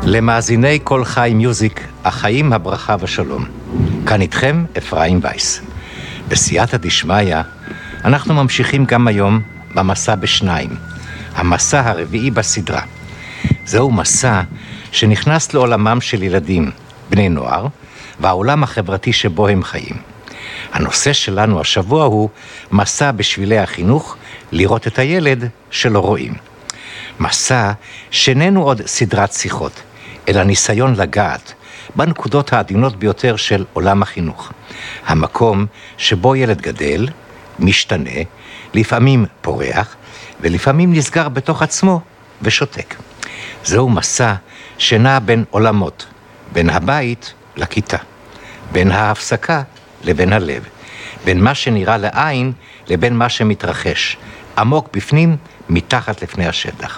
למאזיני כל חי מיוזיק, החיים, הברכה ושלום. כאן איתכם אפרים וייס. בסייעתא דשמיא, אנחנו ממשיכים גם היום במסע בשניים. המסע הרביעי בסדרה. זהו מסע שנכנס לעולמם של ילדים, בני נוער, והעולם החברתי שבו הם חיים. הנושא שלנו השבוע הוא מסע בשבילי החינוך, לראות את הילד שלא רואים. מסע שננו עוד סדרת שיחות, אלא ניסיון לגעת בנקודות העדינות ביותר של עולם החינוך. המקום שבו ילד גדל, משתנה, לפעמים פורח, ולפעמים נסגר בתוך עצמו ושותק. זהו מסע שנע בין עולמות, בין הבית לכיתה, בין ההפסקה לבין הלב, בין מה שנראה לעין לבין מה שמתרחש, עמוק בפנים, מתחת לפני השטח.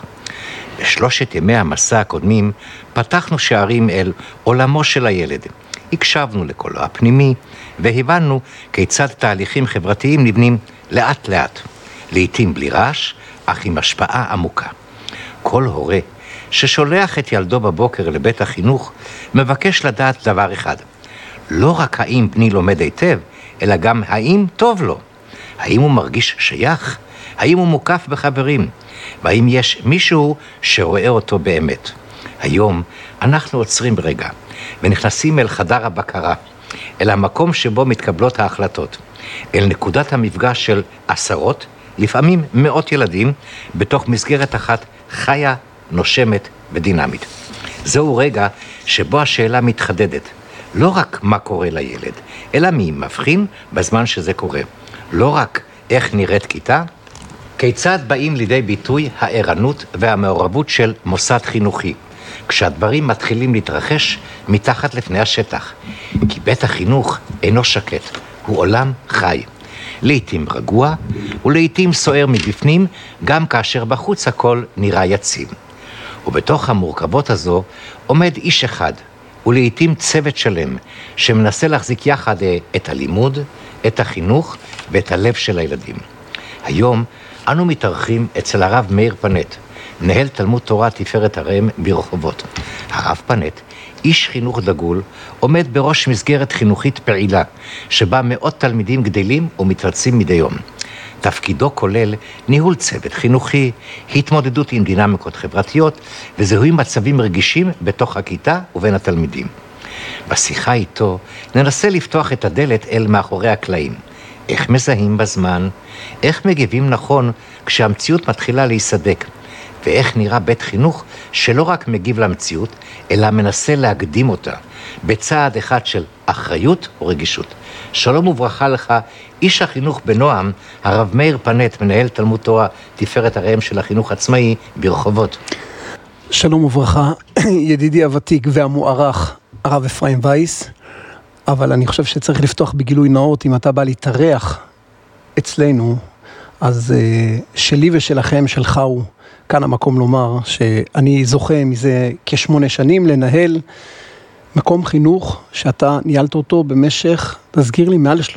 בשלושת ימי המסע הקודמים פתחנו שערים אל עולמו של הילד. הקשבנו לקולו הפנימי והבנו כיצד תהליכים חברתיים נבנים לאט לאט, לעתים בלי רעש, אך עם השפעה עמוקה. כל הורה ששולח את ילדו בבוקר לבית החינוך מבקש לדעת דבר אחד. לא רק האם בני לומד היטב, אלא גם האם טוב לו. האם הוא מרגיש שייך? האם הוא מוקף בחברים? והאם יש מישהו שרואה אותו באמת? היום אנחנו עוצרים ברגע ונכנסים אל חדר הבקרה, אל המקום שבו מתקבלות ההחלטות, אל נקודת המפגש של עשרות, לפעמים מאות ילדים, בתוך מסגרת אחת חיה, נושמת ודינמית. זהו רגע שבו השאלה מתחדדת. לא רק מה קורה לילד, אלא מי מבחין בזמן שזה קורה. לא רק איך נראית כיתה, כיצד באים לידי ביטוי הערנות והמעורבות של מוסד חינוכי, כשהדברים מתחילים להתרחש מתחת לפני השטח. כי בית החינוך אינו שקט, הוא עולם חי. לעתים רגוע ולעתים סוער מבפנים, גם כאשר בחוץ הכל נראה יציב. ובתוך המורכבות הזו עומד איש אחד, ולעתים צוות שלם, שמנסה להחזיק יחד את הלימוד, את החינוך ואת הלב של הילדים. היום אנו מתארחים אצל הרב מאיר פנט, מנהל תלמוד תורה תפארת הראם ברחובות. הרב פנט, איש חינוך דגול, עומד בראש מסגרת חינוכית פעילה, שבה מאות תלמידים גדלים ומתרצים מדי יום. תפקידו כולל ניהול צוות חינוכי, התמודדות עם דינמיקות חברתיות, וזיהוי מצבים רגישים בתוך הכיתה ובין התלמידים. בשיחה איתו ננסה לפתוח את הדלת אל מאחורי הקלעים. איך מזהים בזמן, איך מגיבים נכון כשהמציאות מתחילה להיסדק, ואיך נראה בית חינוך שלא רק מגיב למציאות, אלא מנסה להקדים אותה, בצעד אחד של אחריות ורגישות. שלום וברכה לך, איש החינוך בנועם, הרב מאיר פנט, מנהל תלמוד תורה תפארת הראם של החינוך עצמאי ברחובות. שלום וברכה, ידידי הוותיק והמוערך, הרב אפרים וייס. אבל אני חושב שצריך לפתוח בגילוי נאות. אם אתה בא להתארח אצלנו, אז שלי ושלכם, שלך הוא כאן המקום לומר שאני זוכה מזה כ8 שנים לנהל מקום חינוך שאתה ניהלת אותו במשך, תסגיר לי, מעל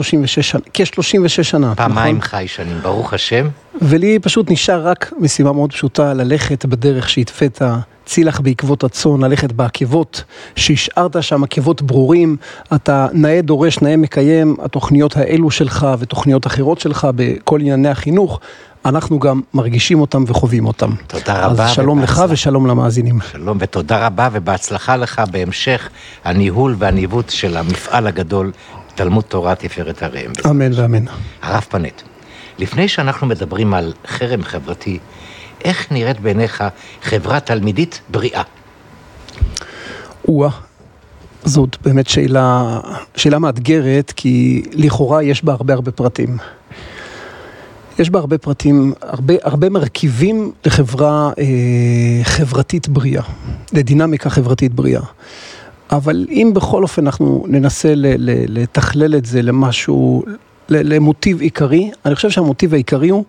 כ36 שנה. פעמיים נכון? חי שנים, ברוך השם. ולי פשוט נשאר רק משימה מאוד פשוטה, ללכת בדרך שהתפית, צילח בעקבות הצאן, ללכת בעקבות שהשארת שם, עקבות ברורים. אתה נאה דורש, נאה מקיים. התוכניות האלו שלך ותוכניות אחרות שלך בכל ענייני החינוך, אנחנו גם מרגישים אותם וחווים אותם. תודה רבה. אז שלום לך ושלום למאזינים. שלום ותודה רבה ובהצלחה לך בהמשך הניהול והניווט של המפעל הגדול תלמוד תורה תפארת הראם. אמן ואמן. הרב פנט, לפני שאנחנו מדברים על חרם חברתי, איך נראית בעיניך חברה תלמידית בריאה? זאת באמת שאלה מאתגרת, כי לכאורה יש בה הרבה פרטים. יש בה הרבה פרטים, הרבה מרכיבים לחברה חברתית בריאה, לדינמיקה חברתית בריאה. אבל אם בכל אופן אנחנו ננסה לתכלל את זה למשהו, למוטיב עיקרי, אני חושב שהמוטיב העיקרי הוא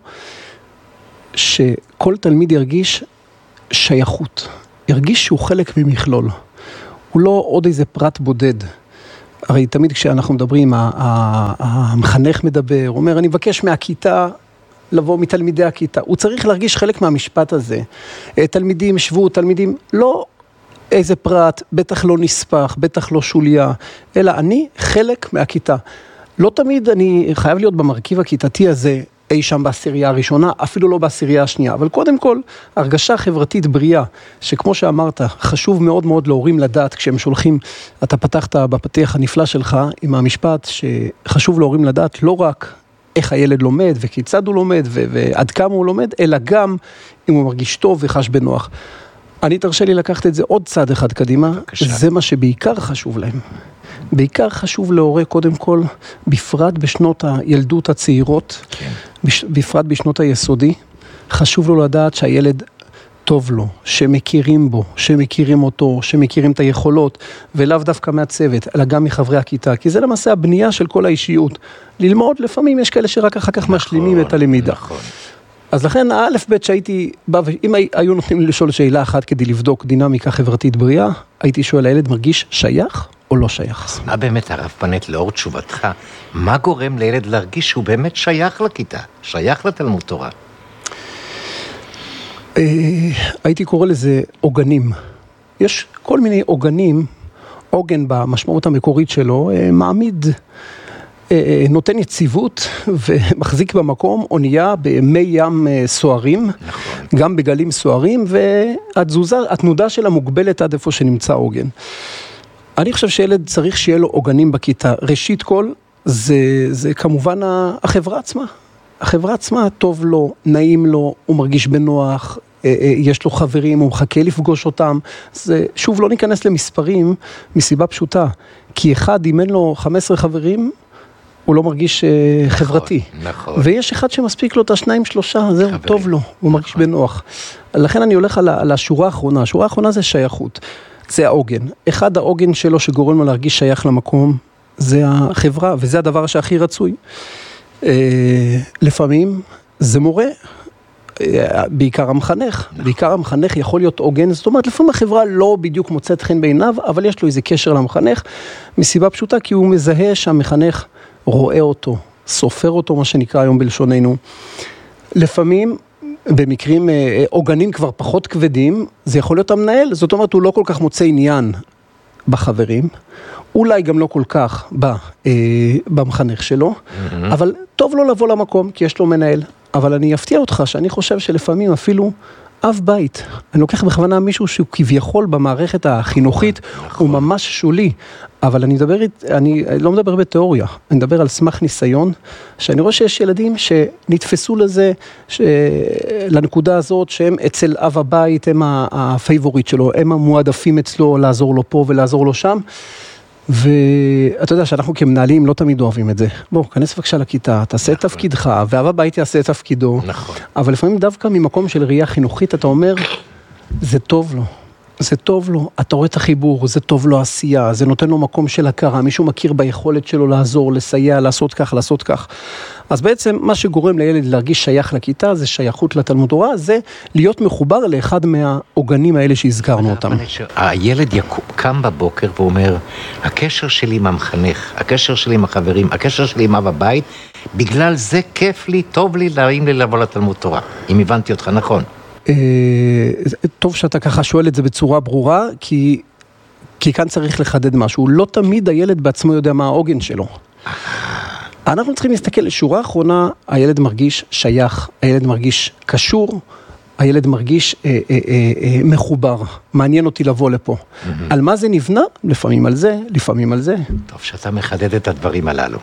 שכל תלמיד ירגיש שייכות, ירגיש שהוא חלק ממכלול. הוא לא עוד איזה פרט בודד. הרי תמיד כשאנחנו מדברים, המחנך מדבר, הוא אומר, אני מבקש מהכיתה לבוא מתלמידי הכיתה. הוא צריך להרגיש חלק מהמשפט הזה. תלמידים שבו, תלמידים, לא איזה פרט, בטח לא נספח, בטח לא שוליה, אלא אני חלק מהכיתה. לא תמיד אני חייב להיות במרכיב הכיתתי הזה, אי שם בעשירייה הראשונה, אפילו לא בעשירייה השנייה, אבל קודם כל, הרגשה חברתית בריאה, שכמו שאמרת, חשוב מאוד מאוד להורים לדעת, כשהם שולחים, אתה פתחת בפתיח הנפלא שלך, עם המשפט שחשוב להורים לדעת, לא רק איך הילד לומד, וכיצד הוא לומד, ועד כמה הוא לומד, אלא גם אם הוא מרגיש טוב וחש בנוח. אני תרשה לי לקחת את זה עוד צעד אחד קדימה, בבקשה. זה מה שבעיקר חשוב להם. בעיקר חשוב להורה קודם כל, בפרט בשנות הילדות הצעירות, כן. בפרט בשנות היסודי, חשוב לו לדעת שהילד טוב לו, שמכירים בו, שמכירים אותו, שמכירים את היכולות, ולאו דווקא מהצוות, אלא גם מחברי הכיתה, כי זה למעשה הבנייה של כל האישיות. ללמוד, לפעמים יש כאלה שרק אחר כך משלימים את הלמידה. נכון. אז לכן, האלף בית שהייתי בא, אם היו נותנים לי לשאול שאלה אחת כדי לבדוק דינמיקה חברתית בריאה, הייתי שואל, הילד מרגיש שייך או לא שייך? מה באמת הרב פנט, לאור תשובתך, מה גורם לילד להרגיש שהוא באמת שייך לכיתה, שייך לתלמוד תורה? הייתי קורא לזה עוגנים. יש כל מיני עוגנים, עוגן במשמעות המקורית שלו, מעמיד, נותן יציבות ומחזיק במקום אונייה במי ים סוערים, נכון. גם בגלים סוערים, והתזוזה, התנודה שלה מוגבלת עד איפה שנמצא עוגן. אני חושב שילד צריך שיהיה לו עוגנים בכיתה. ראשית כל, זה כמובן החברה עצמה. החברה עצמה טוב לו, נעים לו, הוא מרגיש בנוח, יש לו חברים, הוא מחכה לפגוש אותם. זה, שוב, לא ניכנס למספרים מסיבה פשוטה. כי אחד, אם אין לו 15 חברים, הוא לא מרגיש חברתי. נכון. ויש אחד שמספיק לו את השניים, שלושה, זהו, טוב לו, הוא מרגיש בנוח. לכן אני הולך על השורה האחרונה. השורה האחרונה זה שייכות. זה העוגן. אחד העוגן שלו שגורם לו להרגיש שייך למקום, זה החברה, וזה הדבר שהכי רצוי. לפעמים זה מורה, בעיקר המחנך. בעיקר המחנך יכול להיות עוגן, זאת אומרת, לפעמים החברה לא בדיוק מוצאת חן בעיניו, אבל יש לו איזה קשר למחנך, מסיבה פשוטה, כי הוא מזהה שהמחנך רואה אותו, סופר אותו, מה שנקרא היום בלשוננו. לפעמים, במקרים עוגנים כבר פחות כבדים, זה יכול להיות המנהל, זאת אומרת, הוא לא כל כך מוצא עניין בחברים, אולי גם לא כל כך במחנך שלו, אבל טוב לו לבוא למקום, כי יש לו מנהל. אבל אני אפתיע אותך שאני חושב שלפעמים אפילו אב בית, אני לוקח בכוונה מישהו שהוא כביכול במערכת החינוכית, הוא ממש שולי, אבל אני לא מדבר בתיאוריה, אני מדבר על סמך ניסיון, שאני רואה שיש ילדים שנתפסו לזה, לנקודה הזאת שהם אצל אב הבית, הם הפייבוריט שלו, הם המועדפים אצלו לעזור לו פה ולעזור לו שם, ואתה יודע שאנחנו כמנהלים לא תמיד אוהבים את זה. בוא, כנס בבקשה לכיתה, תעשה את תפקידך, ואב הבית יעשה את תפקידו. נכון. אבל לפעמים דווקא ממקום של ראייה חינוכית, אתה אומר, זה טוב לו. זה טוב לו, אתה רואה את החיבור, זה טוב לו עשייה, זה נותן לו מקום של הכרה, מישהו מכיר ביכולת שלו לעזור, לסייע, לעשות כך, לעשות כך. אז בעצם מה שגורם לילד להרגיש שייך לכיתה, זה שייכות לתלמוד תורה, זה להיות מחובר לאחד מהעוגנים האלה שהזכרנו אותם. הילד קם בבוקר ואומר, הקשר שלי עם המחנך, הקשר שלי עם החברים, הקשר שלי עם אב הבית, בגלל זה כיף לי, טוב לי, נעים לי לבוא לתלמוד תורה. אם הבנתי אותך נכון. טוב שאתה ככה שואל את זה בצורה ברורה, כי כאן צריך לחדד משהו. לא תמיד הילד בעצמו יודע מה העוגן שלו. אנחנו צריכים להסתכל, לשורה האחרונה, הילד מרגיש שייך, הילד מרגיש קשור, הילד מרגיש מחובר, מעניין אותי לבוא לפה. על מה זה נבנה? לפעמים על זה, לפעמים על זה. טוב שאתה מחדד את הדברים הללו.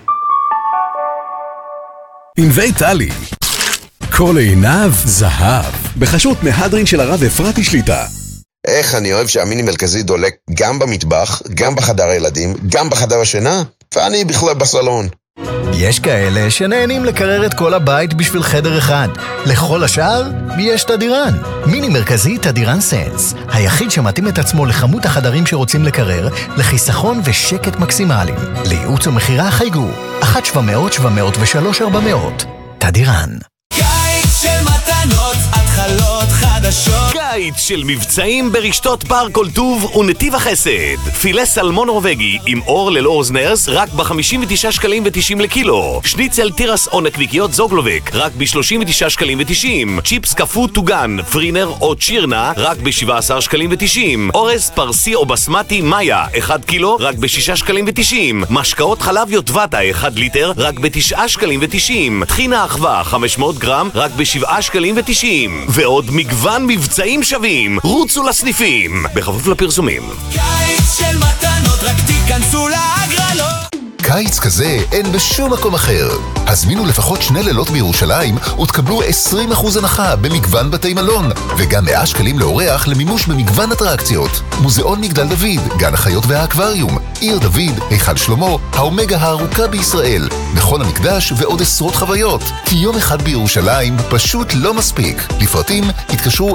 ענבי טלי, כל עיניו זהב, בחשות מהדרין של הרב אפרתי שליטה. איך אני אוהב שהמיני מרכזי דולק גם במטבח, גם בחדר הילדים, גם בחדר השינה, ואני בכלל בסלון. יש כאלה שנהנים לקרר את כל הבית בשביל חדר אחד. לכל השאר, יש תדירן. מיני מרכזי תדירן סנס. היחיד שמתאים את עצמו לכמות החדרים שרוצים לקרר, לחיסכון ושקט מקסימליים. לייעוץ ומחירה חייגו. 1-700-703-400. תדירן. קיץ של מתנות, התחלות חדשות. חדשות. קיץ של מבצעים ברשתות בר כל טוב ונתיב החסד. פילה סלמון נורווגי עם אור ללא אוזנרס רק ב-59 שקלים ו-90 לקילו. שניצל תירס או נקניקיות זוגלובק רק ב-39 שקלים ו-90. צ'יפס קפוא טוגן, פרינר או צ'ירנה רק ב-17 שקלים ו-90. אורז פרסי או בסמטי מאיה 1 קילו רק ב-6 שקלים ו-90. משקאות חלב יוטבתה 1 ליטר רק ב-9 שקלים ו-90. טחינה אחווה 500 גרם רק ב-7 שקלים ו-90. ועוד מגוון מבצעים שווים. רוצו לסניפים בכפוף לפרסומים. קיץ של מתנות, רק תיכנסו להגרלות. קיץ כזה אין בשום מקום אחר. הזמינו לפחות 2 לילות בירושלים ותקבלו 20% הנחה במגוון בתי מלון, וגם 100 שקלים לאורח למימוש במגוון אטרקציות. מוזיאון מגדל דוד, גן החיות והאקווריום, עיר דוד, היכל שלמה, האומגה הארוכה בישראל, מכון המקדש ועוד עשרות חוויות. כי יום אחד בירושלים פשוט לא מספיק. לפרטים התקשרו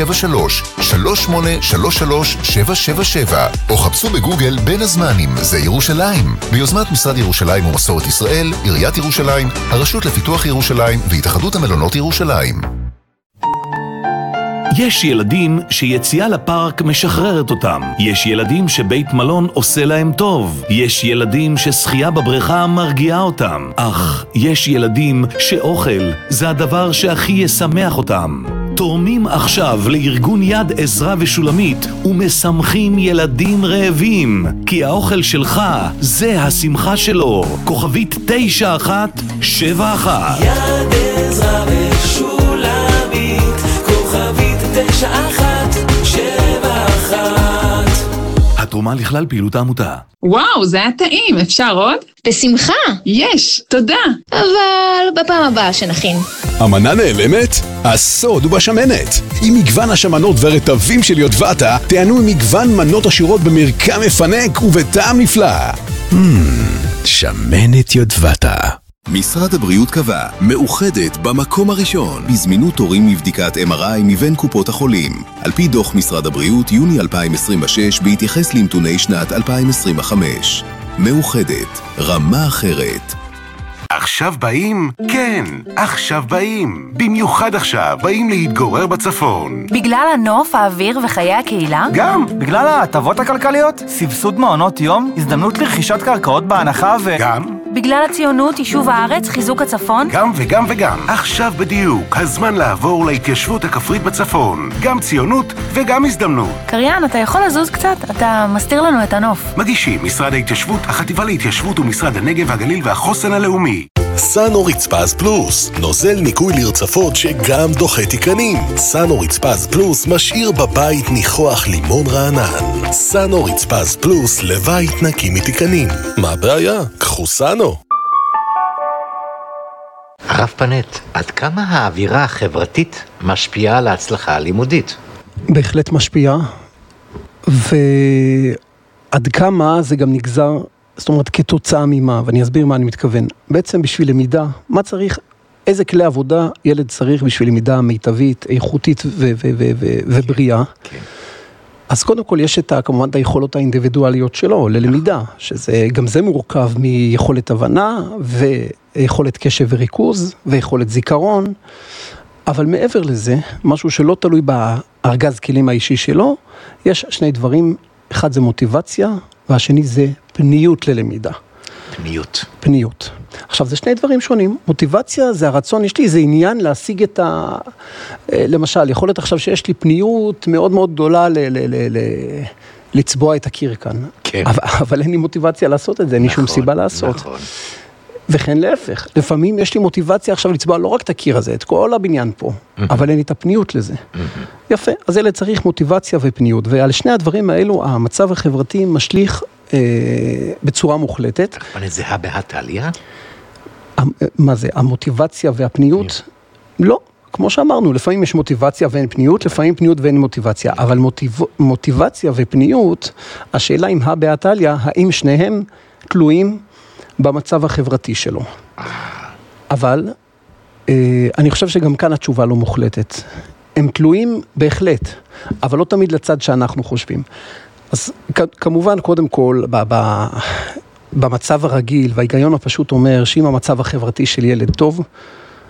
073-3833-777 או חפשו בגוגל בין הזמנים, זה ירושלים. ביוזמת משרד ירושלים ומסורת ישראל, עיריית ירושלים, הרשות לפיתוח ירושלים והתאחדות המלונות ירושלים. יש ילדים שיציאה לפארק משחררת אותם. יש ילדים שבית מלון עושה להם טוב. יש ילדים ששחייה בבריכה מרגיעה אותם. אך יש ילדים שאוכל זה הדבר שהכי ישמח אותם. תורמים עכשיו לארגון יד עזרה ושולמית ומשמחים ילדים רעבים. כי האוכל שלך זה השמחה שלו. כוכבית 9171. יד עזרה ושולמית, כוכבית 9171. התרומה לכלל פעילות העמותה. וואו, זה היה טעים, אפשר עוד? בשמחה. יש, תודה. אבל בפעם הבאה שנכין. המנה נעלמת? הסוד הוא בשמנת. עם מגוון השמנות והרטבים של יוטבתה, תענו עם מגוון מנות עשירות במרקם מפנק ובטעם נפלא. שמנת יוטבתה. משרד הבריאות קבע, מאוחדת במקום הראשון בזמינות תורים מבדיקת MRI מבין קופות החולים. על פי דוח משרד הבריאות יוני 2026 בהתייחס לנתוני שנת 2025. מאוחדת, רמה אחרת. עכשיו באים? כן, עכשיו באים. במיוחד עכשיו באים להתגורר בצפון. בגלל הנוף, האוויר וחיי הקהילה? גם, בגלל ההטבות הכלכליות, סבסוד מעונות יום, הזדמנות לרכישת קרקעות בהנחה גם? בגלל הציונות, יישוב הארץ, חיזוק הצפון? גם וגם וגם. עכשיו בדיוק, הזמן לעבור להתיישבות הכפרית בצפון. גם ציונות וגם הזדמנות. קריין, אתה יכול לזוז קצת? אתה מסתיר לנו את הנוף. מגישים משרד ההתיישבות, החטיבה להתיישבות ומשרד הנגב, הגליל והחוסן הלאומי. סאנו רצפז פלוס, נוזל ניקוי לרצפות שגם דוחה תיקנים. סאנו רצפז פלוס משאיר בבית ניחוח לימון רענן. סאנו רצפז פלוס לבית נקי מתיקנים. מה הבעיה? קחו סאנו. הרב פנט, עד כמה האווירה החברתית משפיעה על ההצלחה הלימודית? בהחלט משפיעה, ועד כמה זה גם נגזר, זאת אומרת, כתוצאה ממה, ואני אסביר מה אני מתכוון. בעצם בשביל למידה, מה צריך, איזה כלי עבודה ילד צריך בשביל למידה מיטבית, איכותית ובריאה. כן. אז קודם כל יש כמובן את היכולות האינדיבידואליות שלו ללמידה, שזה גם זה מורכב מיכולת הבנה ויכולת קשב וריכוז ויכולת זיכרון, אבל מעבר לזה, משהו שלא תלוי בארגז כלים האישי שלו, יש שני דברים, אחד זה מוטיבציה, והשני זה פניות ללמידה. פניות. עכשיו, זה שני דברים שונים. מוטיבציה זה הרצון, יש לי איזה עניין להשיג את למשל, יכול להיות עכשיו שיש לי פניות מאוד מאוד גדולה לצבוע את הקיר כאן. כן. אבל אין לי מוטיבציה לעשות את זה, אין לי שום סיבה לעשות. נכון. וכן להפך, לפעמים יש לי מוטיבציה עכשיו לצבוע לא רק את הקיר הזה, את כל הבניין פה, אבל אין לי את הפניות לזה. יפה, אז אלה צריך מוטיבציה ופניות, ועל שני הדברים האלו, המצב החברתי משליך בצורה מוחלטת. אבל זה בהתעליה? מה זה, המוטיבציה והפניות? לא, כמו שאמרנו, לפעמים יש מוטיבציה ואין פניות, לפעמים פניות ואין מוטיבציה, אבל מוטיבציה ופניות, השאלה אם בהתעליה, האם שניהם תלויים במצב החברתי שלו. אבל אני חושב שגם כאן התשובה לא מוחלטת. הם תלויים בהחלט, אבל לא תמיד לצד שאנחנו חושבים. אז כמובן, קודם כל, במצב הרגיל, וההיגיון הפשוט אומר שאם המצב החברתי של ילד טוב,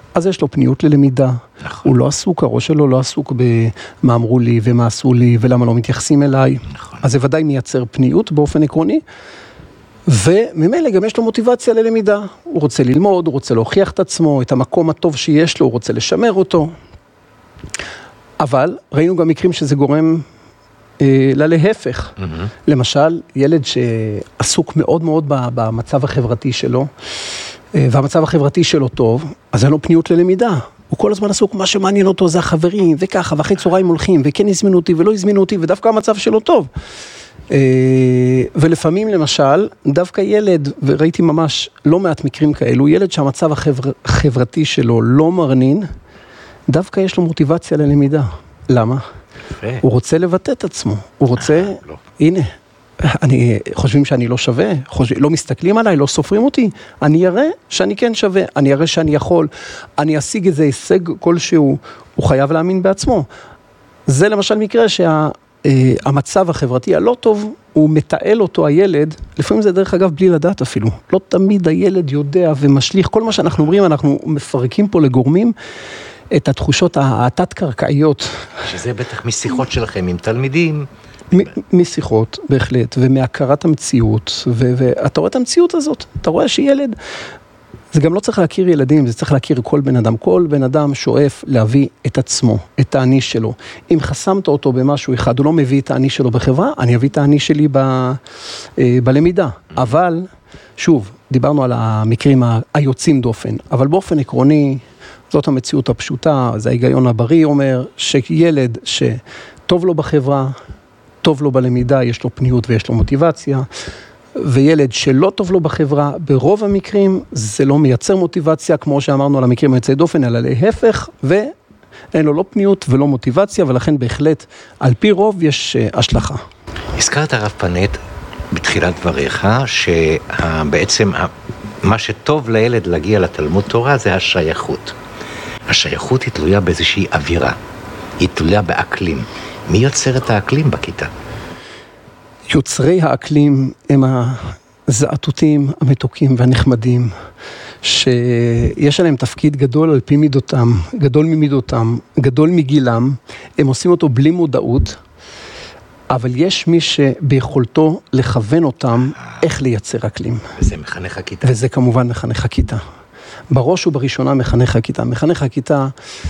אז יש לו פניות ללמידה. הוא לא עסוק, הראש שלו לא עסוק במה אמרו לי ומה עשו לי ולמה לא מתייחסים אליי. אז זה ודאי מייצר פניות באופן עקרוני, וממילא גם יש לו מוטיבציה ללמידה. הוא רוצה ללמוד, הוא רוצה להוכיח את עצמו, את המקום הטוב שיש לו, הוא רוצה לשמר אותו. אבל ראינו גם מקרים שזה גורם להפך. למשל, ילד שעסוק מאוד מאוד במצב החברתי שלו, והמצב החברתי שלו טוב, אז אין לו פניות ללמידה. הוא כל הזמן עסוק, מה שמעניין אותו זה החברים, וככה, ואחרי צהריים הולכים, וכן הזמינו אותי ולא הזמינו אותי, ודווקא המצב שלו טוב. ולפעמים למשל, דווקא ילד, וראיתי ממש לא מעט מקרים כאלו, ילד שהמצב החברתי שלו לא מרנין, דווקא יש לו מוטיבציה ללמידה. למה? הוא רוצה לבטא את עצמו, הוא רוצה, הנה, חושבים שאני לא שווה, לא מסתכלים עליי, לא סופרים אותי, אני אראה שאני כן שווה, אני אראה שאני יכול, אני אשיג איזה הישג כלשהו, הוא חייב להאמין בעצמו. זה למשל מקרה שהמצב החברתי הלא טוב, הוא מתעל אותו הילד, לפעמים זה דרך אגב בלי לדעת אפילו, לא תמיד הילד יודע ומשליך, כל מה שאנחנו אומרים, אנחנו מפרקים פה לגורמים, את התחושות התת-קרקעיות. שזה בטח משיחות שלכם עם תלמידים. משיחות, בהחלט, ומהכרת המציאות, ואתה רואה את המציאות הזאת, אתה רואה שילד, זה גם לא צריך להכיר ילדים, זה צריך להכיר כל בן אדם שואף להביא את עצמו, את העני שלו. אם חסמת אותו במשהו אחד, הוא לא מביא את העני שלו בחברה, אני אביא את העני שלי בלמידה. אבל, שוב, דיברנו על המקרים היוצאים דופן, אבל באופן עקרוני, זאת המציאות הפשוטה, זה ההיגיון הבריא, אומר שילד שטוב לו בחברה, טוב לו בלמידה, יש לו פניות ויש לו מוטיבציה, וילד שלא טוב לו בחברה, ברוב המקרים זה לא מייצר מוטיבציה, כמו שאמרנו על המקרים היוצאי דופן, אלא להפך, ואין לו לא פניות ולא מוטיבציה, ולכן בהחלט על פי רוב יש השלכה. הזכרת הרב פנט בתחילת דבריך, שבעצם מה שטוב לילד להגיע לתלמוד תורה זה השייכות. השייכות היא תלויה באיזושהי אווירה, היא תלויה באקלים. מי יוצר את האקלים בכיתה? יוצרי האקלים הם הזעתותים, המתוקים והנחמדים, שיש עליהם תפקיד גדול על פי מידותם, גדול ממידותם, גדול מגילם, הם עושים אותו בלי מודעות, אבל יש מי שביכולתו לכוון אותם איך לייצר אקלים. וזה מחנך הכיתה. וזה כמובן מחנך הכיתה. בראש ובראשונה מחנך הכיתה. מחנך הכיתה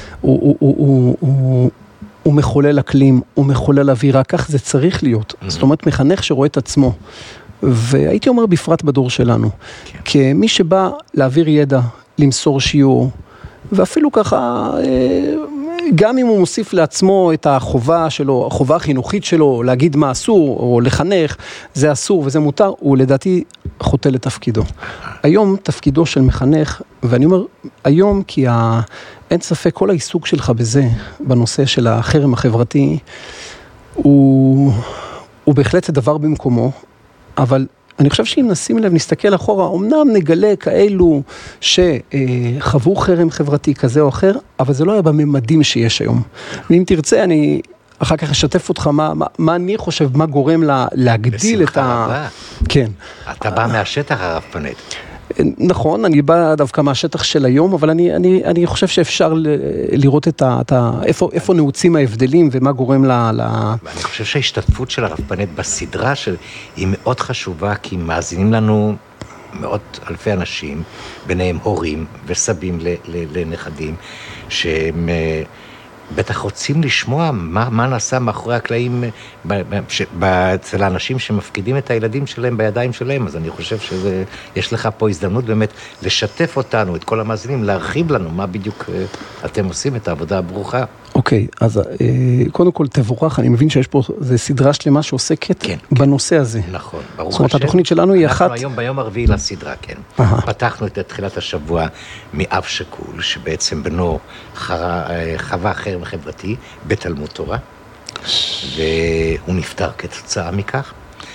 הוא מחולל אקלים, הוא מחולל אווירה, כך זה צריך להיות. זאת אומרת, מחנך שרואה את עצמו. והייתי אומר בפרט בדור שלנו, כמי שבא להעביר ידע, למסור שיעור, ואפילו ככה, גם אם הוא מוסיף לעצמו את החובה שלו, החובה החינוכית שלו, להגיד מה אסור, או לחנך, זה אסור וזה מותר, הוא לדעתי חוטא לתפקידו. היום תפקידו של מחנך, ואני אומר היום כי אין ספק כל העיסוק שלך בזה, בנושא של החרם החברתי, הוא בהחלט דבר במקומו, אבל אני חושב שאם נשים לב, נסתכל אחורה, אמנם נגלה כאלו שחוו חרם חברתי כזה או אחר, אבל זה לא היה בממדים שיש היום. ואם תרצה, אני אחר כך אשתף אותך מה אני חושב, מה גורם להגדיל את ה... בשמחה רבה. כן. אתה בא מהשטח הרב פנט. נכון, אני בא דווקא מהשטח של היום, אבל אני חושב שאפשר לראות איפה נעוצים ההבדלים ומה גורם אני חושב שההשתתפות של הרב פנט בסדרה היא מאוד חשובה, כי מאזינים לנו מאות אלפי אנשים, ביניהם הורים וסבים לנכדים, שהם בטח רוצים לשמוע מה נעשה מאחורי הקלעים אצל האנשים שמפקידים את הילדים שלהם בידיים שלהם. אז אני חושב שיש לך פה הזדמנות באמת לשתף אותנו, את כל המאזינים, להרחיב לנו מה בדיוק אתם עושים, את העבודה הברוכה. אוקיי, אז קודם כל תבורך, אני מבין שיש פה סדרה שלמה שעוסקת בנושא הזה. נכון, ברוך השם. זאת אומרת, התוכנית שלנו היא אחת... אנחנו היום ביום הרביעי לסדרה, כן. פתחנו את תחילת השבוע מאב שקול, שבעצם בנו חווה חרם חברתי בתלמוד תורה, והוא נפטר כתוצאה מכך.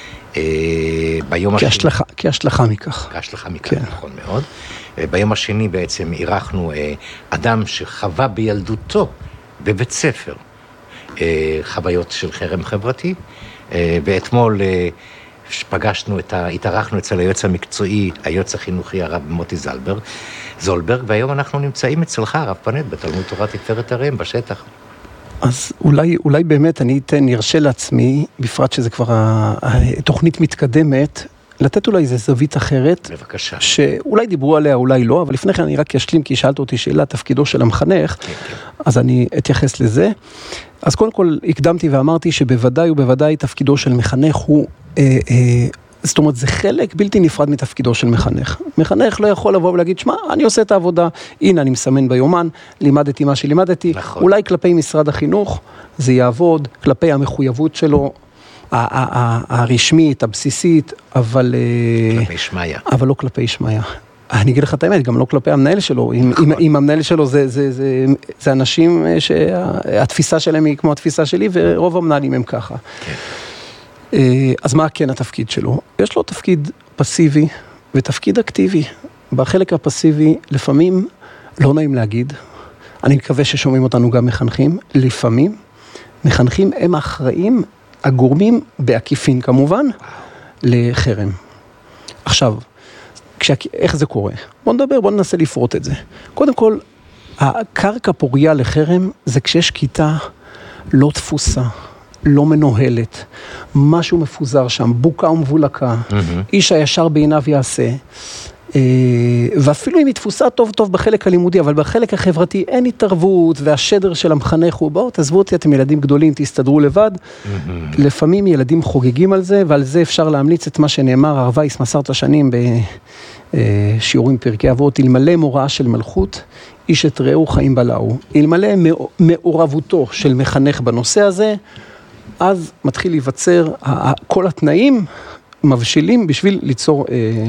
כהשלכה מכך. כהשלכה מכך, נכון מאוד. ביום השני בעצם אירחנו אדם שחווה בילדותו בבית ספר חוויות של חרם חברתי, ואתמול פגשנו התארחנו אצל היועץ המקצועי, היועץ החינוכי הרב מוטי זולברג, והיום אנחנו נמצאים אצלך, הרב פנט, בתלמוד תורה תפארת הראם, בשטח. אז אולי באמת אני נרשה לעצמי, בפרט שזה כבר התוכנית מתקדמת, לתת אולי איזו זווית אחרת. בבקשה. שאולי דיברו עליה, אולי לא, אבל לפני כן אני רק אשלים, כי שאלת אותי שאלה, תפקידו של המחנך, אז אני אתייחס לזה. אז קודם כל הקדמתי ואמרתי שבוודאי ובוודאי תפקידו של מחנך הוא, זאת אומרת, זה חלק בלתי נפרד מתפקידו של מחנך. מחנך לא יכול לבוא ולהגיד, שמה, אני עושה את העבודה, הנה אני מסמן ביומן, לימדתי מה שלימדתי, נכון. אולי כלפי משרד החינוך זה יעבוד, כלפי המחויבות שלו, הרשמית, הבסיסית, אבל... כלפי שמיה. אבל לא כלפי שמיה. אני אגיד לך את האמת, גם לא כלפי המנהל שלו. אם המנהל שלו זה אנשים שהתפיסה שלהם היא כמו התפיסה שלי, ורוב המנהלים הם ככה. אז מה כן התפקיד שלו? יש לו תפקיד פסיבי ותפקיד אקטיבי. בחלק הפסיבי, לפעמים, לא נעים להגיד, אני מקווה ששומעים אותנו גם מחנכים, לפעמים, מחנכים הם אחראים, הגורמים בעקיפין כמובן, לחרם. עכשיו, איך זה קורה? בוא ננסה לפרוט את זה. קודם כל, הקרקע פוריה לחרם זה כשיש כיתה לא תפוסה, לא מנוהלת, משהו מפוזר שם, בוקה ומבולקה, איש הישר בעיניו יעשה, ואפילו אם היא תפוסה טוב טוב בחלק הלימודי, אבל בחלק החברתי אין התערבות, והשדר של המחנך הוא, בואו תעזבו אותי, אתם ילדים גדולים, תסתדרו לבד. לפעמים ילדים חוגגים על זה, ועל זה אפשר להמליץ את מה שנאמר, הרב וייס מסר את השנים בשיעורים פרקי אבות, אלמלא מוראה של מלכות, איש את רעהו חיים בלעו. אלמלא מעורבותו של מחנך בנושא הזה, אז מתחיל להיווצר, כל התנאים מבשילים בשביל ליצור...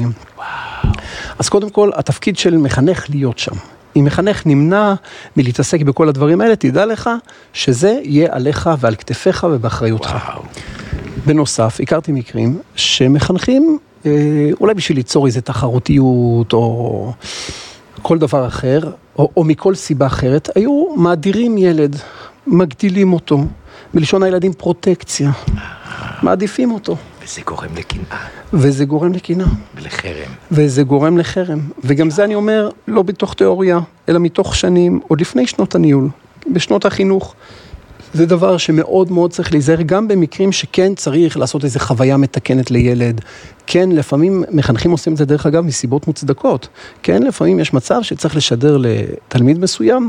אז קודם כל, התפקיד של מחנך להיות שם. אם מחנך נמנע מלהתעסק בכל הדברים האלה, תדע לך שזה יהיה עליך ועל כתפיך ובאחריותך. בנוסף, הכרתי מקרים שמחנכים, אולי בשביל ליצור איזו תחרותיות או כל דבר אחר, או מכל סיבה אחרת, היו מאדירים ילד, מגדילים אותו, בלשון הילדים פרוטקציה, מעדיפים אותו. וזה גורם לקנאה. וזה גורם לקנאה. ולחרם. וזה גורם לחרם. וגם זה אני אומר, לא בתוך תיאוריה, אלא מתוך שנים, עוד לפני שנות הניהול, בשנות החינוך. זה דבר שמאוד מאוד צריך להיזהר, גם במקרים שכן צריך לעשות איזו חוויה מתקנת לילד. כן, לפעמים מחנכים עושים את זה דרך אגב מסיבות מוצדקות. כן, לפעמים יש מצב שצריך לשדר לתלמיד מסוים,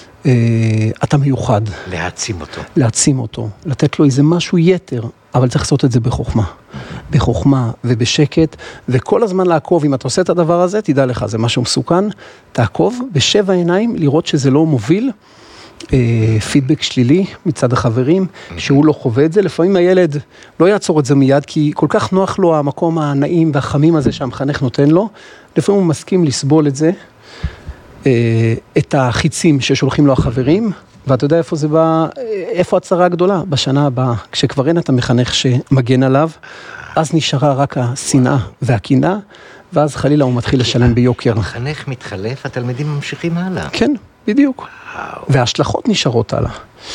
אתה מיוחד. להעצים אותו. לתת לו איזה משהו יתר, אבל צריך לעשות את זה בחוכמה. בחוכמה ובשקט, וכל הזמן לעקוב, אם אתה עושה את הדבר הזה, תדע לך, זה משהו מסוכן, תעקוב בשבע עיניים, לראות שזה לא מוביל, פידבק שלילי מצד החברים, שהוא לא חווה את זה. לפעמים הילד לא יעצור את זה מיד, כי כל כך נוח לו המקום הנעים והחמים הזה שהמחנך נותן לו, לפעמים הוא מסכים לסבול את זה, את החיצים ששולחים לו החברים, ואתה יודע איפה זה בא, איפה הצרה הגדולה? בשנה הבאה, כשכבר אין את המחנך שמגן עליו, אז נשארה רק השנאה והקנאה, ואז חלילה הוא מתחיל לשלם ביוקר. המחנך מתחלף, התלמידים ממשיכים הלאה. כן, בדיוק. וההשלכות נשארות הלאה.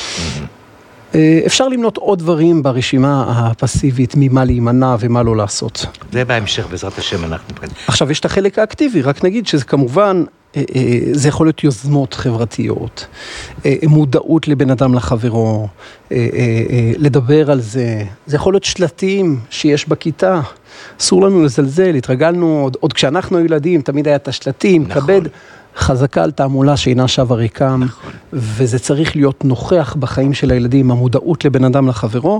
אפשר למנות עוד דברים ברשימה הפסיבית, ממה להימנע ומה לא לעשות. זה בהמשך, בעזרת השם אנחנו... עכשיו, יש את החלק האקטיבי, רק נגיד שזה כמובן, זה יכול להיות יוזמות חברתיות, מודעות לבן אדם לחברו, לדבר על זה, זה יכול להיות שלטים שיש בכיתה, אסור לנו לזלזל, התרגלנו, עוד כשאנחנו ילדים, תמיד היה את השלטים, כבד, חזקה על תעמולה שאינה שווה ריקם, וזה צריך להיות נוכח בחיים של הילדים, המודעות לבן אדם לחברו,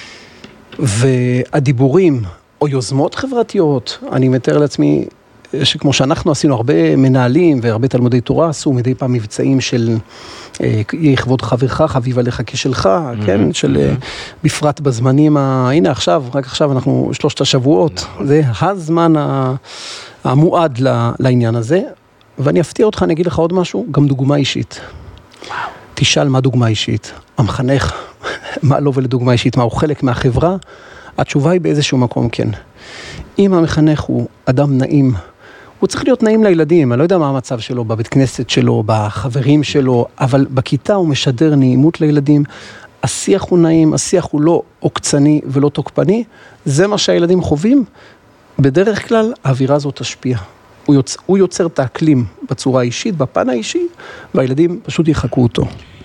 והדיבורים או יוזמות חברתיות, אני מתאר לעצמי שכמו שאנחנו עשינו, הרבה מנהלים והרבה תלמודי תורה עשו מדי פעם מבצעים של יכבוד חברך, חביב עליך כשלך, כן? של בפרט בזמנים, הנה עכשיו, רק עכשיו אנחנו 3 השבועות, זה הזמן המועד לעניין הזה, ואני אפתיע אותך, אני אגיד לך עוד משהו, גם דוגמה אישית. תשאל מה דוגמה אישית, המחנך, מה לא ולדוגמה אישית, מה הוא חלק מהחברה, התשובה היא באיזשהו מקום כן. אם המחנך הוא אדם נעים, הוא צריך להיות נעים לילדים, אני לא יודע מה המצב שלו, בבית כנסת שלו, בחברים שלו, אבל בכיתה הוא משדר נעימות לילדים, השיח הוא נעים, השיח הוא לא עוקצני ולא תוקפני, זה מה שהילדים חווים, בדרך כלל האווירה הזאת תשפיע. הוא יוצר את האקלים בצורה האישית, בפן האישי, והילדים פשוט יחכו אותו.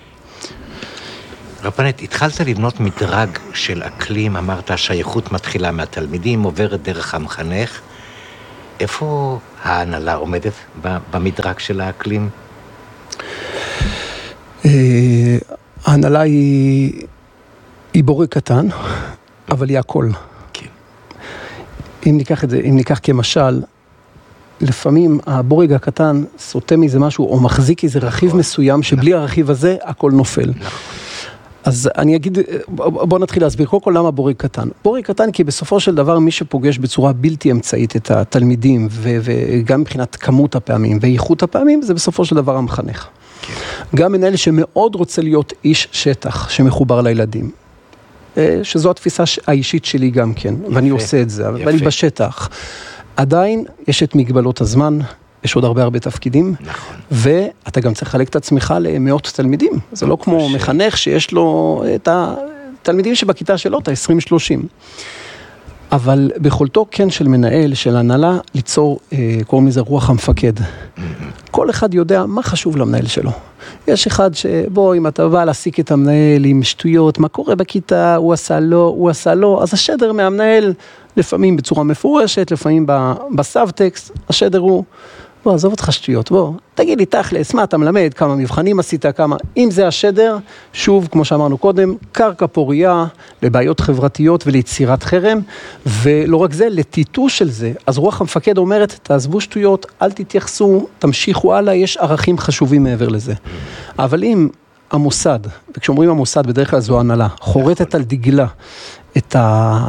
רבנית, התחלת לבנות מדרג של אקלים, אמרת השייכות מתחילה מהתלמידים, עוברת דרך המחנך. איפה ההנהלה עומדת במדרג של האקלים? ההנהלה היא בורג קטן, אבל היא הכל. כן. אם ניקח כמשל, לפעמים הבורג הקטן סוטה מזה משהו, או מחזיק איזה רכיב מסוים, שבלי הרכיב הזה הכל נופל. אז אני אגיד, בוא נתחיל להסביר, קודם כל למה בורג קטן. בורג קטן כי בסופו של דבר מי שפוגש בצורה בלתי אמצעית את התלמידים, וגם מבחינת כמות הפעמים ואיכות הפעמים, זה בסופו של דבר המחנך. גם מנהל שמאוד רוצה להיות איש שטח שמחובר לילדים. שזו התפיסה האישית שלי גם כן, ואני עושה את זה, ואני בשטח. עדיין יש את מגבלות הזמן, יש עוד הרבה תפקידים, ואתה גם צריך לחלק את עצמך למאות תלמידים. זה לא כמו מחנך שיש לו את התלמידים שבכיתה שלו, את ה-20-30. אבל ביכולתו כן של מנהל, של הנהלה, ליצור, קוראים לזה רוח המפקד. כל אחד יודע מה חשוב למנהל שלו. יש אחד שבו, אם אתה בא להסיק את המנהל עם שטויות, מה קורה בכיתה, הוא עשה לא, אז השדר מהמנהל, לפעמים בצורה מפורשת, לפעמים בסאבטקסט, השדר הוא, בוא, עזוב אותך שטויות, בוא, תגיד לי תכלס, מה אתה מלמד, כמה מבחנים עשית, כמה, אם זה השדר, שוב, כמו שאמרנו קודם, קרקע פוריה לבעיות חברתיות וליצירת חרם, ולא רק זה, לטיטוש של זה, אז רוח המפקד אומרת, תעזבו שטויות, אל תתייחסו, תמשיכו הלאה, יש ערכים חשובים מעבר לזה. אבל אם המוסד, וכשאומרים המוסד, בדרך כלל זו הנהלה, חורטת על דגלה, את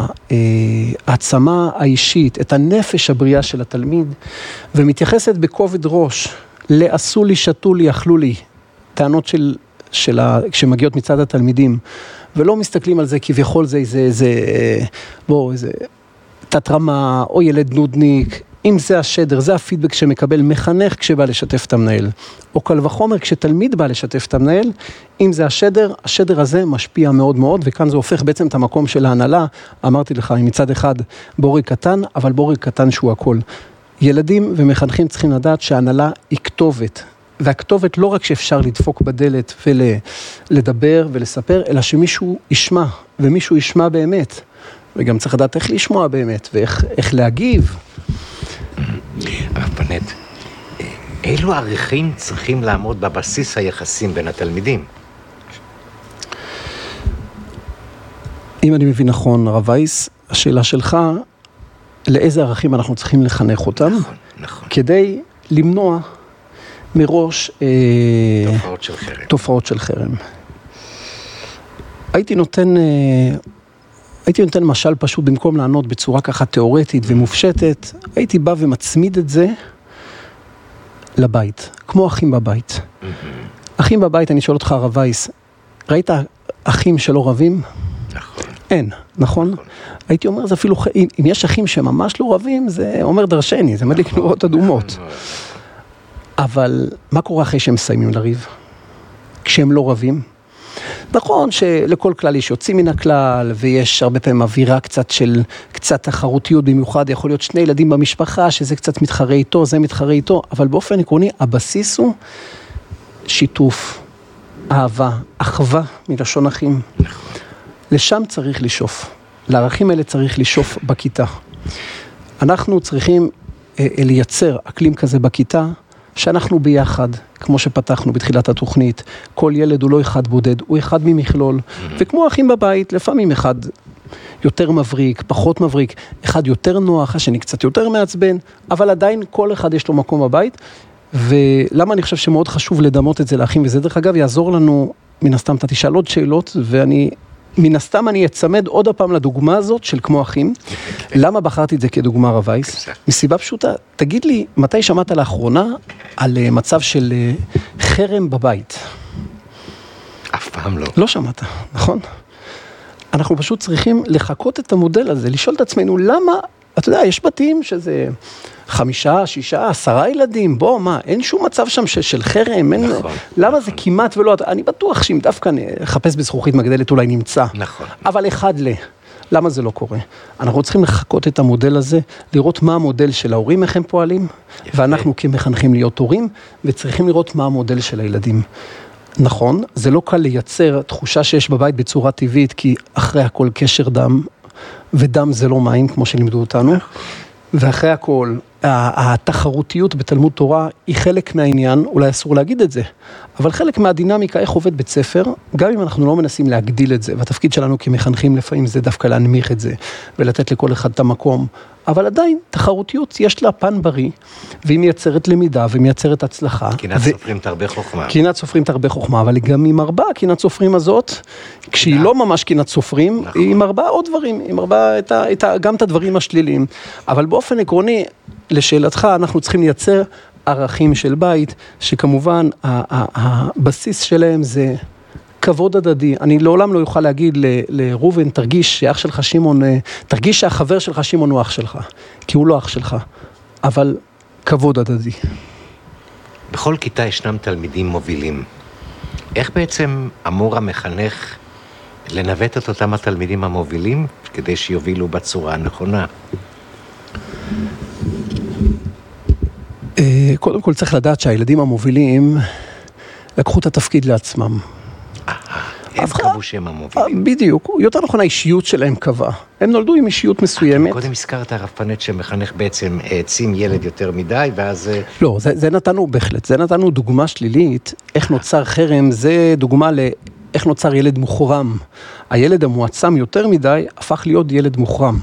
העצמה האישית, את הנפש הבריאה של התלמיד, ומתייחסת בכובד ראש, לעשו לי, שתו לי, אכלו לי, טענות שמגיעות מצד התלמידים, ולא מסתכלים על זה כביכול זה איזה תת-רמה, או ילד נודניק, אם זה השדר, זה הפידבק שמקבל מחנך כשבא לשתף את המנהל, או קל וחומר כשתלמיד בא לשתף את המנהל, אם זה השדר הזה משפיע מאוד מאוד, וכאן זה הופך בעצם את המקום של ההנהלה, אמרתי לך, מצד אחד בורג קטן, אבל בורג קטן שהוא הכל. ילדים ומחנכים צריכים לדעת שההנהלה היא כתובת, והכתובת לא רק שאפשר לדפוק בדלת ולדבר ולספר, אלא שמישהו ישמע, ומישהו ישמע באמת, וגם צריך לדעת איך לשמוע באמת, ואיך להגיב. רבנית, אילו ערכים צריכים לעמוד בבסיס היחסים בין התלמידים? אם אני מבין נכון, הרב וייס, השאלה שלך, לאיזה ערכים אנחנו צריכים לחנך אותם? נכון. כדי למנוע מראש תופעות של חרם. הייתי נותן משל פשוט במקום לענות בצורה ככה תיאורטית ומופשטת, הייתי בא ומצמיד את זה לבית, כמו אחים בבית. אחים בבית, אני שואל אותך הרב וייס, ראית אחים שלא רבים? נכון. אין, נכון? הייתי אומר, זה אפילו, אם יש אחים שממש לא רבים, זה אומר דרשני, זה מדליק נורות אדומות. אבל מה קורה אחרי שהם מסיימים לריב? כשהם לא רבים? נכון שלכל כלל יש יוצאים מן הכלל, ויש הרבה פעמים אווירה קצת תחרותיות במיוחד, יכול להיות שני ילדים במשפחה, שזה קצת מתחרה איתו, זה מתחרה איתו, אבל באופן עקרוני, הבסיס הוא שיתוף, אהבה, אחווה מלשון אחים. לשם צריך לשאוף, לערכים האלה צריך לשאוף בכיתה. אנחנו צריכים לייצר אקלים כזה בכיתה, שאנחנו ביחד, כמו שפתחנו בתחילת התוכנית, כל ילד הוא לא אחד בודד, הוא אחד ממכלול, וכמו אחים בבית, לפעמים אחד יותר מבריק, פחות מבריק, אחד יותר נוח, השני קצת יותר מעצבן, אבל עדיין כל אחד יש לו מקום בבית, ולמה אני חושב שמאוד חשוב לדמות את זה לאחים, וזה דרך אגב יעזור לנו, מן הסתם אתה תשאל עוד שאלות, מן הסתם אני אצמד עוד הפעם לדוגמה הזאת של כמו אחים. למה בחרתי את זה כדוגמה רב וייס? מסיבה פשוטה, תגיד לי, מתי שמעת לאחרונה על מצב של חרם בבית? אף פעם לא. לא שמעת, נכון? אנחנו פשוט צריכים לחכות את המודל הזה, לשאול את עצמנו, למה אתה יודע, יש בתים שזה 5, 6, 10 ילדים, בוא, מה, אין שום מצב שם של חרם, אין, נכון, למה זה כמעט ולא, אני בטוח שאם דווקא נחפש בזכוכית מגדלת אולי נמצא, נכון. אבל אחד למה זה לא קורה? אנחנו צריכים לחכות את המודל הזה, לראות מה המודל של ההורים, איך הם פועלים, ואנחנו כמחנכים להיות הורים, וצריכים לראות מה המודל של הילדים. נכון, זה לא קל לייצר תחושה שיש בבית בצורה טבעית, כי אחרי הכל קשר דם, ודם זה לא מים, כמו שלימדו אותנו, ואחרי הכל, התחרותיות בתלמוד תורה היא חלק מהעניין, אולי אסור להגיד את זה, אבל חלק מהדינמיקה, איך עובד בית ספר, גם אם אנחנו לא מנסים להגדיל את זה, והתפקיד שלנו כמחנכים לפעמים זה דווקא להנמיך את זה, ולתת לכל אחד את המקום, אבל עדיין, תחרותיות יש לה פן בריא, והיא מייצרת למידה, ומייצרת הצלחה. קנאת סופרים תרבה חוכמה. קנאת סופרים תרבה חוכמה, אבל גם עם 4 קנאת סופרים הזאת, כשהיא לא ממש קנאת סופרים, היא עם 4 עוד דברים, עם 4 גם את הדברים השליליים. אבל באופן עקרוני, לשאלתך, אנחנו צריכים לייצר ערכים של בית, שכמובן, הבסיס שלהם זה כבוד הדדי. אני לעולם לא יוכל להגיד לרובן, תרגיש שאח שלך שמעון, תרגיש שהחבר שלך שמעון הוא אח שלך, כי הוא לא אח שלך, אבל כבוד הדדי. בכל כיתה ישנם תלמידים מובילים. איך בעצם אמור המחנך לנווט את אותם התלמידים המובילים, כדי שיובילו בצורה הנכונה? קודם כל צריך לדעת שהילדים המובילים לקחו את התפקיד לעצמם. הם קבעו שהם המובילים. בדיוק, יותר נכון האישיות שלהם קבע. הם נולדו עם אישיות מסוימת. קודם הזכרת הרב פנט שמחנך בעצם העצים ילד יותר מדי, ואז... לא, זה נתנו בהחלט, זה נתנו דוגמה שלילית, איך נוצר חרם, זה דוגמה לאיך נוצר ילד מוחרם. הילד המועצם יותר מדי הפך להיות ילד מוחרם.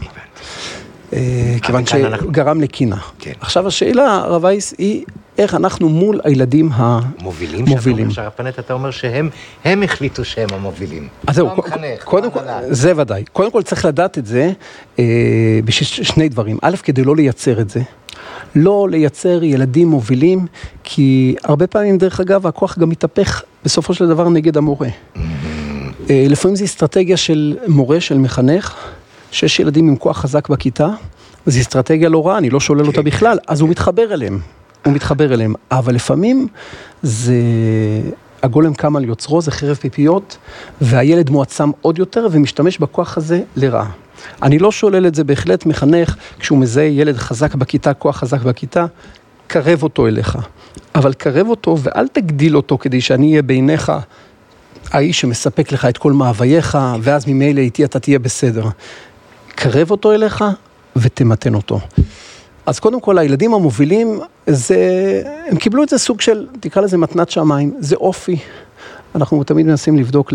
כיוון שגרם לקינה. עכשיו השאלה, הרב וייס, היא איך אנחנו מול הילדים המובילים. שהרב פנט, אתה אומר שהם החליטו שהם המובילים. אז זהו, זה ודאי. קודם כל צריך לדעת את זה בשביל 2 דברים. א', כדי לא לייצר את זה. לא לייצר ילדים מובילים, כי הרבה פעמים, דרך אגב, הכוח גם מתהפך בסופו של דבר נגד המורה. לפעמים זו אסטרטגיה של מורה, של מחנך, 6 ילדים עם כוח חזק בכיתה, זו אסטרטגיה לא רעה, אני לא שולל אותה בכלל, אז הוא מתחבר אליהם. אבל לפעמים זה הגולם קם על יוצרו, זה חרב פיפיות, והילד מועצם עוד יותר ומשתמש בכוח הזה לרעה. אני לא שולל את זה בהחלט, מחנך, כשהוא מזהה ילד חזק בכיתה, כוח חזק בכיתה, קרב אותו אליך. אבל קרב אותו ואל תגדיל אותו כדי שאני אהיה בעיניך האיש שמספק לך את כל מאווייך, ואז ממילא איתי אתה תהיה בסדר. קרב אותו אליך ותמתן אותו. אז קודם כל, הילדים המובילים, הם קיבלו את זה סוג של, תקרא לזה מתנת שמיים, זה אופי. אנחנו תמיד מנסים לבדוק,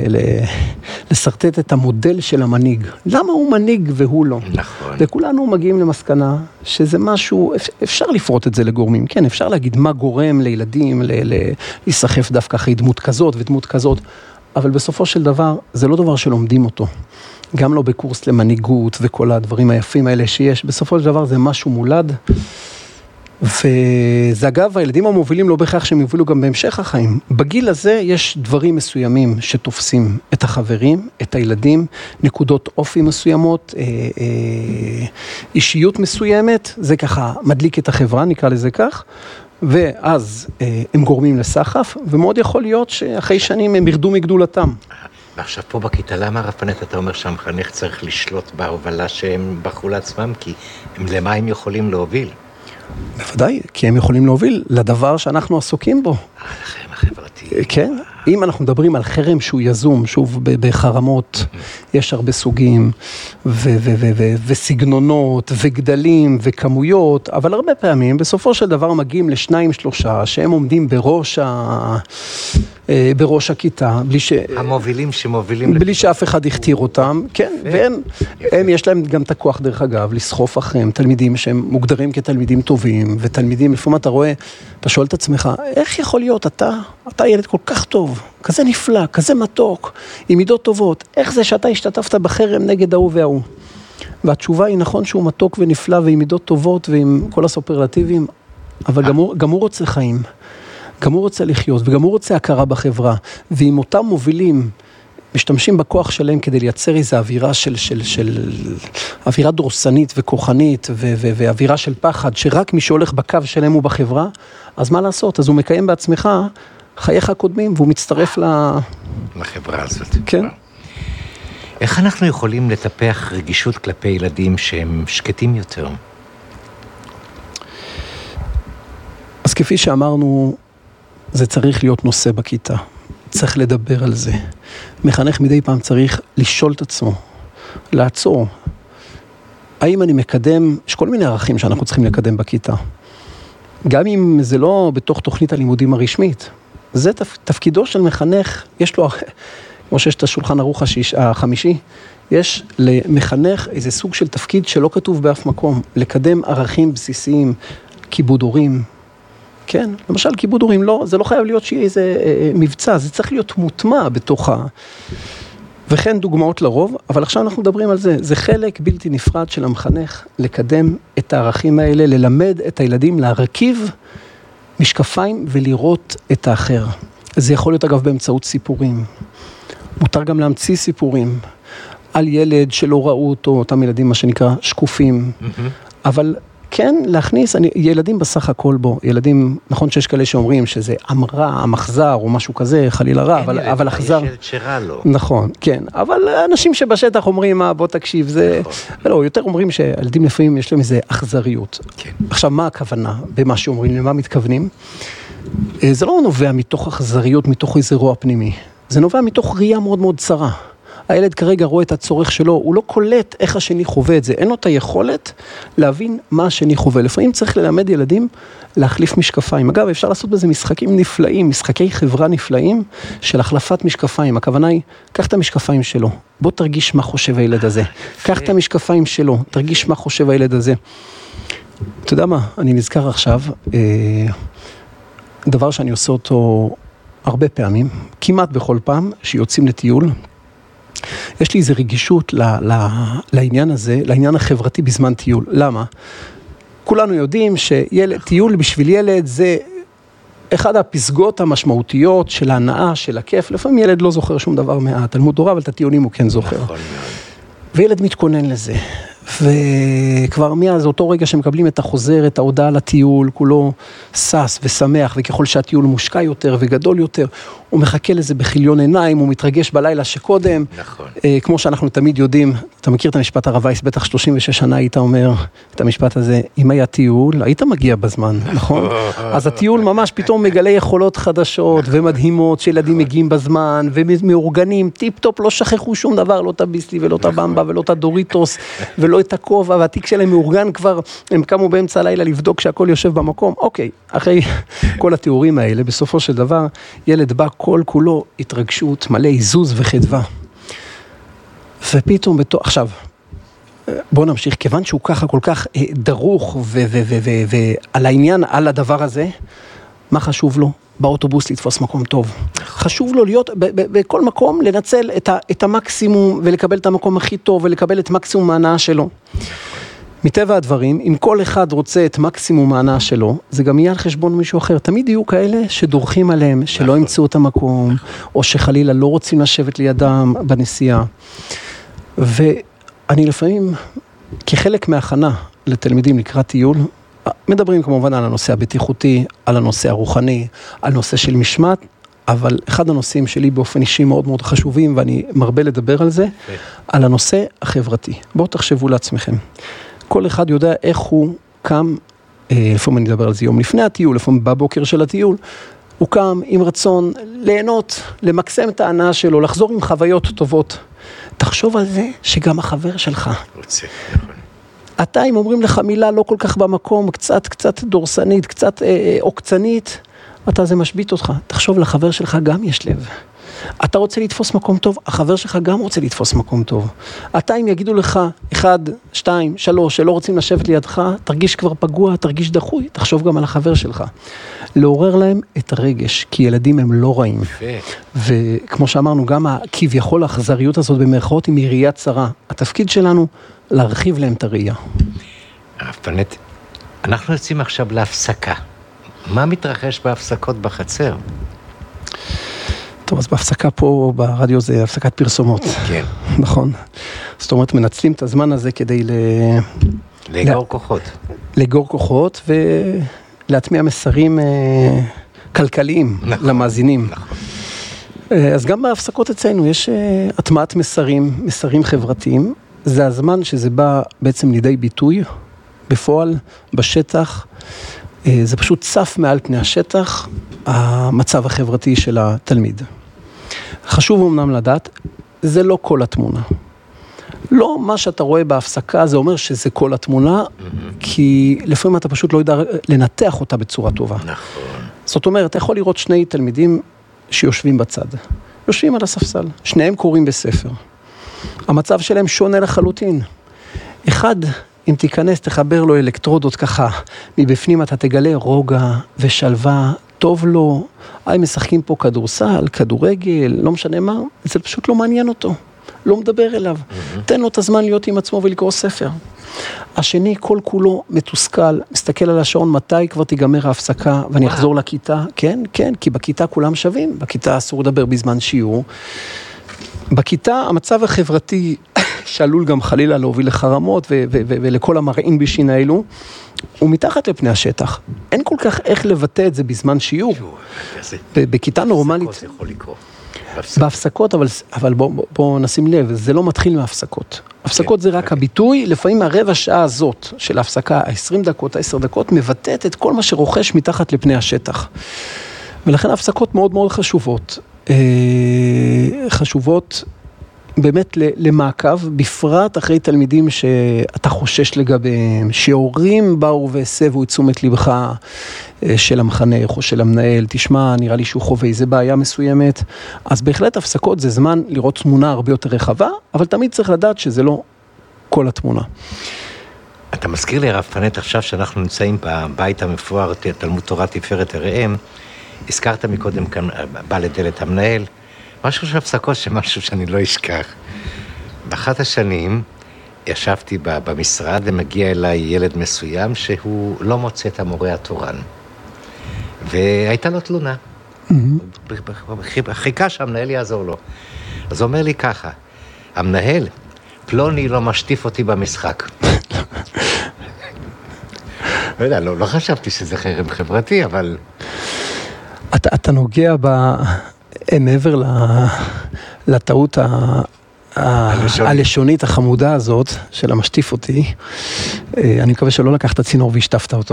לסרטט את המודל של המנהיג. למה הוא מנהיג והוא לא? נכון. וכולנו מגיעים למסקנה שזה משהו, אפשר לפרוט את זה לגורמים, כן, אפשר להגיד מה גורם לילדים, להיסחף דווקא אחרי דמות כזאת ודמות כזאת, אבל בסופו של דבר, זה לא דבר שלומדים אותו. גם לא בקורס למנהיגות וכל הדברים היפים האלה שיש, בסופו של דבר זה משהו מולד, וזה אגב, הילדים המובילים לא בהכרח שהם יובילו גם בהמשך החיים. בגיל הזה יש דברים מסוימים שתופסים את החברים, את הילדים, נקודות אופי מסוימות, אישיות מסוימת, זה ככה מדליק את החברה, נקרא לזה כך, ואז הם גורמים לסחף, ומאוד יכול להיות שאחרי שנים הם ירדו מגדולתם. ועכשיו פה בכיתה, למה הרב פנט אתה אומר שהמחנך צריך לשלוט בהובלה שהם בחרו לעצמם, כי למה הם יכולים להוביל? בוודאי, כי הם יכולים להוביל לדבר שאנחנו עסוקים בו. לחרם החברתי. כן, אם אנחנו מדברים על חרם שהוא יזום, שוב בחרמות, יש הרבה סוגים, וסגנונות, וגדלים, וכמויות, אבל הרבה פעמים, בסופו של דבר מגיעים ל2-3, שהם עומדים בראש הכיתה, המובילים שמובילים בלי שאף אחד הכתיר אותם, כן, והם יש להם גם את הכוח דרך אגב, לסחוף אחריהם, תלמידים שהם מוגדרים כתלמידים טובים, ותלמידים, לפעמים אתה רואה, אתה שואל את עצמך, איך יכול להיות, אתה ילד כל כך טוב, כזה נפלא, כזה מתוק, עם מידות טובות, איך זה שאתה השתתפת בחרם נגד ההוא וההוא? והתשובה היא נכון שהוא מתוק ונפלא, ועם מידות טובות, ועם כל הסופרלטיבים, אבל גם הוא רוצה חיים. גם הוא רוצה לחיות, וגם הוא רוצה הכרה בחברה, ועם אותם מובילים משתמשים בכוח שלהם כדי לייצר איזו אווירה אווירה דורסנית וכוחנית ואווירה של פחד, שרק מי שהולך בקו שלהם הוא בחברה, אז מה לעשות? אז הוא מקיים בעצמך חייך הקודמים, והוא מצטרף לחברה הזאת. כן. איך אנחנו יכולים לטפח רגישות כלפי ילדים שהם שקטים יותר? אז כפי שאמרנו, זה צריך להיות נושא בכיתה. צריך לדבר על זה. מחנך מדי פעם צריך לשאול את עצמו, לעצור. האם אני מקדם, יש כל מיני ערכים שאנחנו צריכים לקדם בכיתה. גם אם זה לא בתוך תוכנית הלימודים הרשמית. זה תפקידו של מחנך, יש לו, כמו שיש את השולחן ערוך החמישי, יש למחנך איזה סוג של תפקיד שלא כתוב באף מקום, לקדם ערכים בסיסיים, כיבוד הורים. כן, למשל כיבוד הורים, לא, זה לא חייב להיות שיהיה איזה מבצע, זה צריך להיות מוטמע בתוך וכן דוגמאות לרוב, אבל עכשיו אנחנו מדברים על זה, זה חלק בלתי נפרד של המחנך, לקדם את הערכים האלה, ללמד את הילדים להרכיב משקפיים ולראות את האחר. זה יכול להיות אגב באמצעות סיפורים. מותר גם להמציא סיפורים על ילד שלא ראו אותו, אותם ילדים מה שנקרא שקופים, אבל כן להכניס, ילדים בסך הכל בו, ילדים, נכון שיש כאלה שאומרים שזה אמרה, המחזר או משהו כזה, חלילה רע, אבל אכזר. יש ילד שרע לו. נכון, כן, אבל אנשים שבשטח אומרים, בוא תקשיב, זה, לא, יותר אומרים שילדים לפעמים יש להם איזה אכזריות. עכשיו, מה הכוונה במה שאומרים, למה מתכוונים? זה לא נובע מתוך אכזריות, מתוך איזה רוע פנימי, זה נובע מתוך ראייה מאוד מאוד צרה. הילד כרגע רואה את הצורך שלו, הוא לא קולט איך השני חווה את זה, אין לו את היכולת להבין מה השני חווה. לפעמים צריך ללמד ילדים להחליף משקפיים. אגב, אפשר לעשות בזה משחקים נפלאים, משחקי חברה נפלאים של החלפת משקפיים. הכוונה היא, קח את המשקפיים שלו, בוא תרגיש מה חושב הילד הזה. קח את המשקפיים שלו, תרגיש מה חושב הילד הזה. אתה יודע מה, אני נזכר עכשיו, דבר שאני עושה אותו הרבה פעמים, כמעט בכל פעם שיוצאים לטיול, יש לי איזו רגישות לעניין הזה, לעניין החברתי בזמן טיול. למה? כולנו יודעים שטיול בשביל ילד זה אחד הפסגות המשמעותיות של ההנאה, של הכיף. לפעמים ילד לא זוכר שום דבר מהתלמוד תורה, אבל את הטיולים הוא כן זוכר. וילד מתכונן לזה. וכבר מאז אותו רגע שמקבלים את החוזר, את ההודעה לטיול, כולו סס ושמח, וככל שהטיול מושקע יותר וגדול יותר, הוא מחכה לזה בחיליון עיניים, הוא מתרגש בלילה שקודם. נכון. כמו שאנחנו תמיד יודעים, אתה מכיר את המשפט הרב וייס, בטח 36 שנה היית אומר את המשפט הזה, אם היה טיול, היית מגיע בזמן, נכון? אז הטיול ממש פתאום מגלה יכולות חדשות ומדהימות, שילדים מגיעים בזמן ומאורגנים, טיפ-טופ, לא שכחו שום דבר, לא את הביסלי ולא את הבמבה ולא את הדוריטוס ולא את הכובע, והתיק שלהם מאורגן כבר, הם קמו באמצע הלילה לבדוק שהכל יושב במקום. אוקיי, אחרי כל התיאורים האלה, בסופו של דבר, ילד בא כל כולו התרגשות, מלא איזוז וחדווה. ופתאום עכשיו, בואו נמשיך, כיוון שהוא ככה כל כך דרוך ועל העניין, על הדבר הזה, מה חשוב לו? באוטובוס לתפוס מקום טוב. חשוב לו להיות בכל מקום, לנצל את המקסימום ולקבל את המקום הכי טוב ולקבל את מקסימום ההנאה שלו. מטבע הדברים, אם כל אחד רוצה את מקסימום ההנאה שלו, זה גם יהיה על חשבון מישהו אחר. תמיד יהיו כאלה שדורכים עליהם, שלא ימצאו את המקום, או שחלילה לא רוצים לשבת לידם בנסיעה. ואני לפעמים, כחלק מההכנה לתלמידים לקראת טיול, מדברים כמובן על הנושא הבטיחותי, על הנושא הרוחני, על נושא של משמעת, אבל אחד הנושאים שלי באופן אישי מאוד מאוד חשובים, ואני מרבה לדבר על זה, על הנושא החברתי. בואו תחשבו לעצמכם. כל אחד יודע איך הוא קם, לפעמים אני אדבר על זה יום לפני הטיול, לפעמים בבוקר של הטיול, הוא קם עם רצון ליהנות, למקסם את ההנאה שלו, לחזור עם חוויות טובות. תחשוב על זה שגם החבר שלך. אתה, אם אומרים לך מילה לא כל כך במקום, קצת דורסנית, קצת עוקצנית, אתה זה משביט אותך. תחשוב, לחבר שלך גם יש לב. אתה רוצה לתפוס מקום טוב, החבר שלך גם רוצה לתפוס מקום טוב. אתה, אם יגידו לך 1, 2, 3, שלא רוצים לשבת לידך, תרגיש כבר פגוע, תרגיש דחוי, תחשוב גם על החבר שלך. לעורר להם את הרגש, כי ילדים הם לא רעים. וכמו שאמרנו, גם כביכול האכזריות הזאת במרכאות היא מראייה צרה. התפקיד שלנו להרחיב להם את הראייה. הרב פנט, אנחנו יוצאים עכשיו להפסקה. מה מתרחש בהפסקות בחצר? טוב, אז בהפסקה פה ברדיו זה הפסקת פרסומות. כן. נכון. זאת אומרת, מנצלים את הזמן הזה כדי לאגור כוחות. לאגור כוחות ולהטמיע מסרים כלכליים למאזינים. נכון. אז גם בהפסקות אצלנו יש הטמעת מסרים חברתיים. זה הזמן שזה בא בעצם לידי ביטוי, בפועל, בשטח. זה פשוט צף מעל פני השטח, המצב החברתי של התלמיד. חשוב אמנם לדעת, זה לא כל התמונה. לא מה שאתה רואה בהפסקה, זה אומר שזה כל התמונה, כי לפעמים אתה פשוט לא יודע לנתח אותה בצורה טובה. נכון. זאת אומרת, אתה יכול לראות שני תלמידים שיושבים בצד. יושבים על הספסל, שניהם קוראים בספר. המצב שלהם שונה לחלוטין. אחד, אם תיכנס, תחבר לו אלקטרודות ככה, מבפנים אתה תגלה רוגע ושלווה, טוב לו, משחקים פה כדורסל, כדורגל, לא משנה מה, זה פשוט לא מעניין אותו, לא מדבר אליו. תן לו את הזמן להיות עם עצמו ולקרוא ספר. השני, כל כולו מתוסכל, מסתכל על השעון, מתי כבר תיגמר ההפסקה, ואני אחזור לכיתה, כן, כן, כי בכיתה כולם שווים, בכיתה אסור לדבר בזמן שיעור. בכיתה המצב החברתי שעלול גם חלילה להוביל לחרמות ולכל המרעין בישין האלו, הוא מתחת לפני השטח. אין כל כך איך לבטא את זה בזמן שיעור. בכיתה נורמלית, בהפסקות, אבל בוא נשים לב, זה לא מתחיל מההפסקות. הפסקות זה רק הביטוי, לפעמים הרבע שעה הזאת של ההפסקה, ה-20 דקות, ה-10 דקות, מבטאת את כל מה שרוכש מתחת לפני השטח. ולכן ההפסקות מאוד מאוד חשובות. חשובות באמת למעקב, בפרט אחרי תלמידים שאתה חושש לגביהם, שהורים באו והסבו את תשומת לבך של המחנך או של המנהל, תשמע, נראה לי שהוא חווה איזה בעיה מסוימת, אז בהחלט הפסקות זה זמן לראות תמונה הרבה יותר רחבה, אבל תמיד צריך לדעת שזה לא כל התמונה. אתה מזכיר לי, הרב פנט, עכשיו שאנחנו נמצאים בבית המפואר, תלמוד תורה תפארת הראם, הזכרת מקודם כאן, בא לדלת המנהל, משהו של הפסקות שמשהו שאני לא אשכח. באחת השנים ישבתי במשרד ומגיע אליי ילד מסוים שהוא לא מוצא את המורה התורן. והייתה לו תלונה. חיכה שהמנהל יעזור לו. אז הוא אומר לי ככה, המנהל, פלוני לא משטיף אותי במשחק. לא יודע, לא חשבתי שזה חרם חברתי, אבל... אתה נוגע מעבר לטעות הלשונית החמודה הזאת של המשטיף אותי, אני מקווה שלא לקחת צינור והשטפת אותו.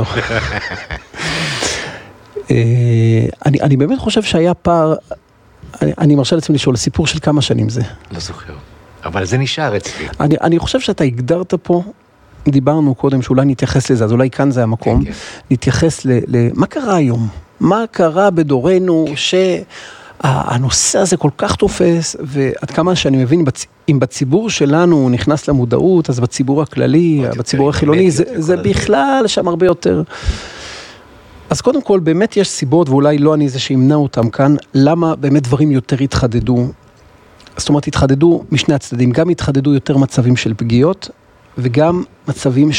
אני באמת חושב שהיה פער, אני מרשה לעצמי לשאול, סיפור של כמה שנים זה? לא זוכר, אבל זה נשאר אצלי. אני חושב שאתה הגדרת פה, דיברנו קודם שאולי נתייחס לזה, אז אולי כאן זה המקום, נתייחס מה קרה היום? מה קרה בדורנו שהנושא הזה כל כך תופס, ועד כמה שאני מבין, אם בציבור שלנו הוא נכנס למודעות, אז בציבור הכללי, בציבור החילוני, זה בכלל שם הרבה יותר. אז קודם כל, באמת יש סיבות, ואולי לא אני זה שימנע אותם כאן, למה באמת דברים יותר התחדדו. זאת אומרת, התחדדו משני הצדדים, גם התחדדו יותר מצבים של פגיעות, וגם מצבים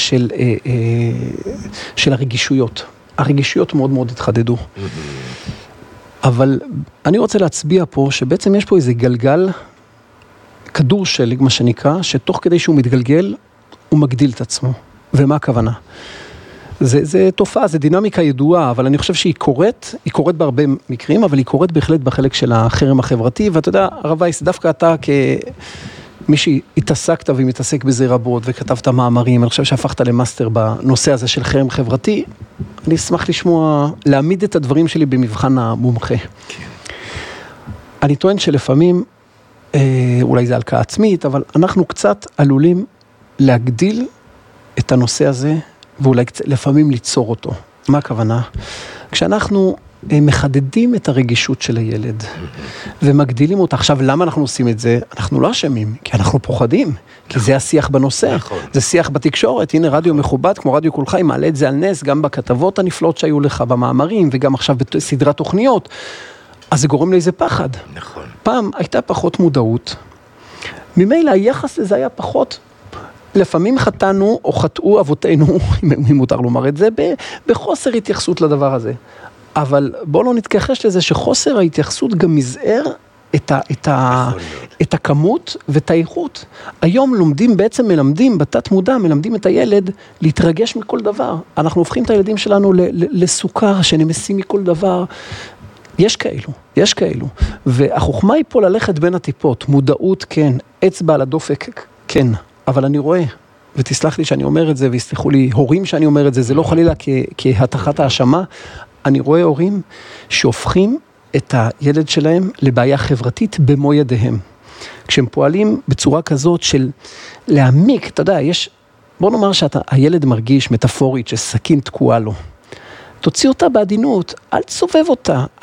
של הרגישויות. הרגישויות מאוד מאוד התחדדו. אבל אני רוצה להצביע פה שבעצם יש פה איזה גלגל, כדור שלג מה שנקרא, שתוך כדי שהוא מתגלגל, הוא מגדיל את עצמו. ומה הכוונה? זה תופעה, זה דינמיקה ידועה, אבל אני חושב שהיא קורית בהרבה מקרים, אבל היא קורית בהחלט בחלק של החרם החברתי, ואתה יודע, הרב וייס, דווקא אתה כמי שהתעסקת ומתעסק בזה רבות, וכתבת מאמרים, אני חושב שהפכת למאסטר בנושא הזה של חרם חברתי, אני אשמח לשמוע, להעמיד את הדברים שלי במבחן המומחה. כן. אני טוען שלפעמים, אולי זה הלקאה עצמית, אבל אנחנו קצת עלולים להגדיל את הנושא הזה, ואולי לפעמים ליצור אותו. מה הכוונה? כשאנחנו מחדדים את הרגישות של הילד, ומגדילים אותה. עכשיו, למה אנחנו עושים את זה? אנחנו לא אשמים, כי אנחנו פוחדים, כי זה השיח בנושא. זה שיח בתקשורת, הנה רדיו מכובד, כמו רדיו כל חי, מעלה את זה על נס, גם בכתבות הנפלאות שהיו לך במאמרים, וגם עכשיו בסדרת תוכניות. אז זה גורם לאיזה פחד. נכון. פעם הייתה פחות מודעות, ממילא היחס לזה היה פחות, לפעמים חטאנו או חטאו אבותינו, אם מותר לומר את זה, בחוסר התייחסות לדבר הזה. אבל בואו לא נתכחש לזה שחוסר ההתייחסות גם מזער את הכמות ואת האיכות. היום מלמדים בתת מודע, מלמדים את הילד להתרגש מכל דבר. אנחנו הופכים את הילדים שלנו לסוכר, שנמסים מכל דבר. יש כאלו. והחוכמה היא פה ללכת בין הטיפות. מודעות כן, אצבע על הדופק כן. אבל אני רואה, ותסלח לי שאני אומר את זה, ויסלחו לי הורים שאני אומר את זה, זה לא חלילה כהתחת האשמה. אני רואה הורים שהופכים את הילד שלהם לבעיה חברתית במו ידיהם. כשהם פועלים בצורה כזאת של להעמיק, אתה יודע, בוא נאמר שהילד מרגיש מטאפורית שסכין תקועה לו. תוציא אותה בעדינות, אל תסובב אותה,